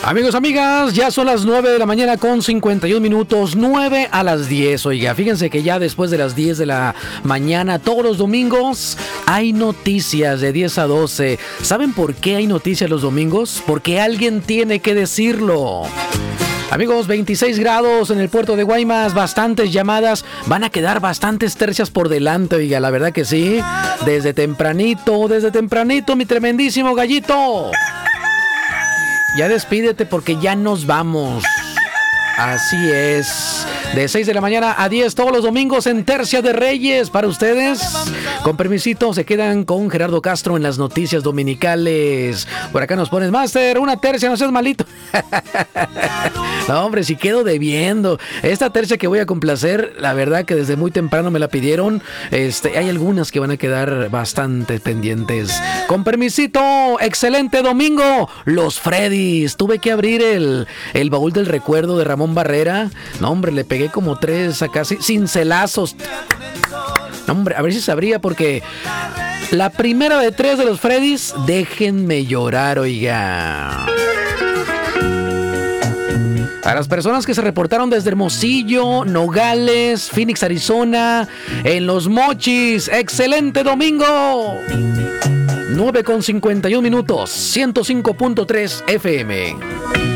Amigos, amigas, ya son las 9 de la mañana con 51 minutos, 9 a las 10. Oiga, fíjense que ya después de las 10 de la mañana, todos los domingos, hay noticias de 10 a 12. ¿Saben por qué hay noticias los domingos? Porque alguien tiene que decirlo. Amigos, 26 grados en el puerto de Guaymas, bastantes llamadas, van a quedar bastantes tercias por delante, oiga, la verdad que sí. Desde tempranito, mi tremendísimo gallito. Ya despídete porque ya nos vamos. Así es. De 6 de la mañana a 10 todos los domingos en Tercia de Reyes para ustedes. Con permisito, se quedan con Gerardo Castro en las noticias dominicales. Por acá nos pones, Master, una tercia, no seas malito. No, hombre, si quedo debiendo. Esta tercia que voy a complacer, la verdad que desde muy temprano me la pidieron. Hay algunas que van a quedar bastante pendientes. Con permisito, excelente domingo. Los Freddys. Tuve que abrir el baúl del recuerdo de Ramón Barrera. No, hombre, le pegué como 3 acá, cincelazos. No, hombre, a ver si sabría porque la primera de 3 de los Freddys, déjenme llorar, oiga. A las personas que se reportaron desde Hermosillo, Nogales, Phoenix, Arizona, en Los Mochis, excelente domingo. 9 con 51 minutos, 105.3 FM.